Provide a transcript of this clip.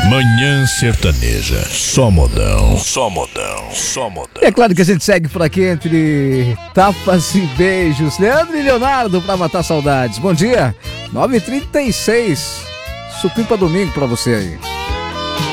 Manhã Sertaneja, só modão, só modão, só modão. E é claro que a gente segue por aqui entre tapas e beijos. Leandro e Leonardo pra matar saudades. Bom dia, 9h36. Supimpa domingo pra você aí.